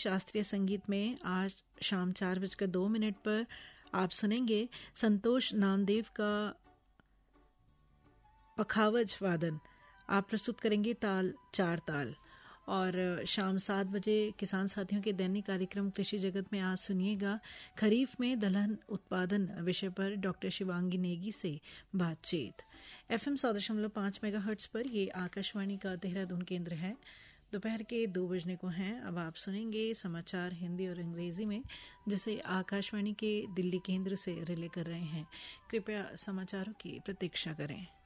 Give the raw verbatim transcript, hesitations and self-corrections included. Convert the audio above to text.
शास्त्रीय संगीत में आज शाम चार बजकर दो मिनट पर आप सुनेंगे संतोष नामदेव का पखावज वादन। आप प्रस्तुत करेंगे ताल चार ताल। और शाम सात बजे किसान साथियों के दैनिक कार्यक्रम कृषि जगत में आज सुनिएगा खरीफ में दलहन उत्पादन विषय पर डॉक्टर शिवांगी नेगी से बातचीत। एफएम सौ दशमलव पाँच मेगाहर्ट्ज पर ये आकाशवाणी का देहरादून केंद्र है। दोपहर के दो बजने को हैं। अब आप सुनेंगे समाचार हिंदी और अंग्रेजी में, जिसे आकाशवाणी के दिल्ली केंद्र से रिले कर रहे हैं। कृपया समाचारों की प्रतीक्षा करें।